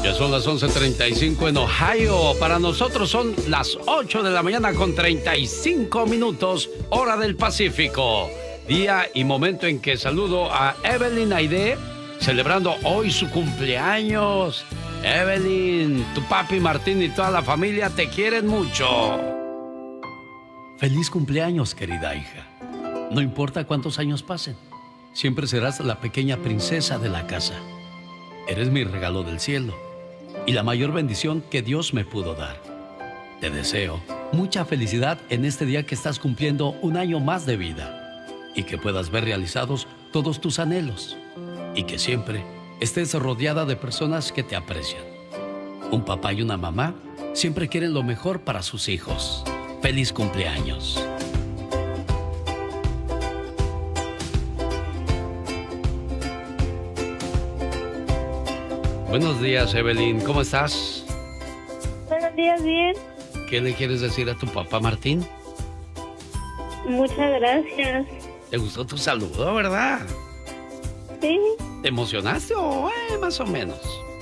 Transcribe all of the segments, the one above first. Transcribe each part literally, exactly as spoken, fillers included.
Ya son las once treinta y cinco en Ohio. Para nosotros son las ocho de la mañana con treinta y cinco minutos, hora del Pacífico. Día y momento en que saludo a Evelyn Aide, celebrando hoy su cumpleaños. Evelyn, tu papi Martín y toda la familia te quieren mucho. Feliz cumpleaños, querida hija. No importa cuántos años pasen, siempre serás la pequeña princesa de la casa. Eres mi regalo del cielo y la mayor bendición que Dios me pudo dar. Te deseo mucha felicidad en este día que estás cumpliendo un año más de vida y que puedas ver realizados todos tus anhelos y que siempre estés rodeada de personas que te aprecian. Un papá y una mamá siempre quieren lo mejor para sus hijos. ¡Feliz cumpleaños! Buenos días, Evelyn. ¿Cómo estás? Buenos días, bien. ¿Qué le quieres decir a tu papá Martín? Muchas gracias. ¿Te gustó tu saludo, verdad? Sí. ¿Te emocionaste o eh, más o menos?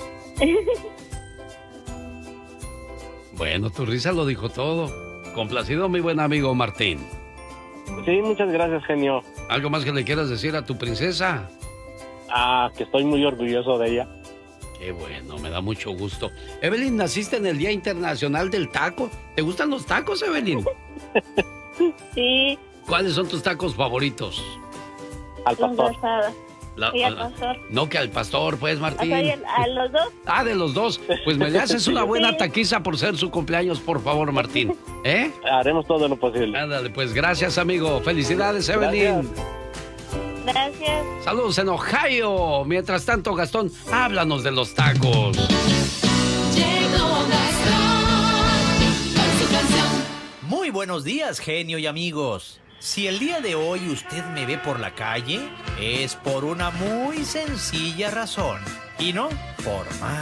Bueno, tu risa lo dijo todo. Complacido, mi buen amigo Martín. Sí, muchas gracias, genio. ¿Algo más que le quieras decir a tu princesa? Ah, que estoy muy orgulloso de ella. Qué bueno, me da mucho gusto. Evelyn, naciste en el Día Internacional del Taco. ¿Te gustan los tacos, Evelyn? Sí. ¿Cuáles son tus tacos favoritos? Al pastor. La, y al la, pastor. No, que al pastor, pues, Martín. O sea, ¿a los dos? Ah, de los dos. Pues me le haces una buena taquiza por ser su cumpleaños, por favor, Martín. ¿Eh? Haremos todo lo posible. Ándale, pues, gracias, amigo. Felicidades, Evelyn. Gracias. Gracias. Saludos en Ohio. Mientras tanto, Gastón, háblanos de los tacos. Llegó Gastón con su canción. Muy buenos días, genio y amigos. Si el día de hoy usted me ve por la calle, es por una muy sencilla razón. Y no por más.